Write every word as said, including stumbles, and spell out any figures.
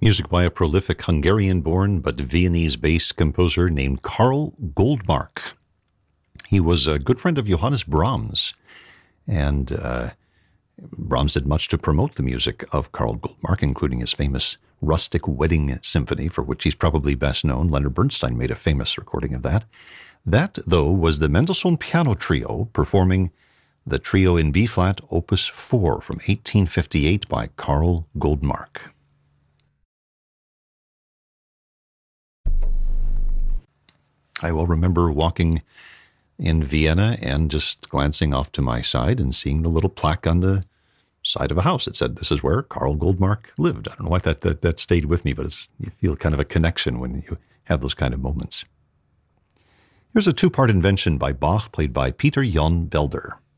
Music by a prolific Hungarian-born but Viennese-based composer named Karl Goldmark. He was a good friend of Johannes Brahms, and uh, Brahms did much to promote the music of Karl Goldmark, including his famous Rustic Wedding Symphony, for which he's probably best known. Leonard Bernstein made a famous recording of that. That, though, was the Mendelssohn Piano Trio performing the Trio in B-flat, Opus four from eighteen fifty-eight by Karl Goldmark. I will remember walking in Vienna and just glancing off to my side and seeing the little plaque on the side of a house. It said, "This is where Karl Goldmark lived." I don't know why that, that, that stayed with me, but it's, you feel kind of a connection when you have those kind of moments. Here's a two-part invention by Bach, played by Peter Jan Belder.